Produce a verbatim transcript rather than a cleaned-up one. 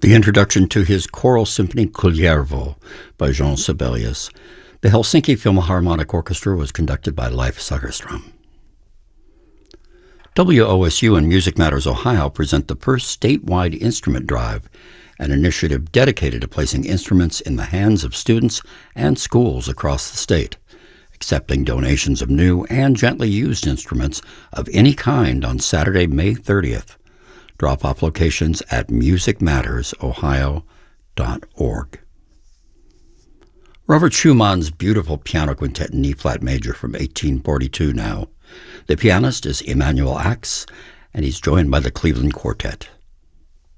The introduction to his choral symphony Kullervo by Jean Sibelius. The Helsinki Philharmonic Orchestra was conducted by Leif Sagerstrom. W O S U and Music Matters Ohio present the first statewide instrument drive, an initiative dedicated to placing instruments in the hands of students and schools across the state, accepting donations of new and gently used instruments of any kind on Saturday, May thirtieth. Drop-off locations at music matters ohio dot org. Robert Schumann's beautiful piano quintet in E-flat major from eighteen forty-two now. The pianist is Emanuel Ax, and he's joined by the Cleveland Quartet.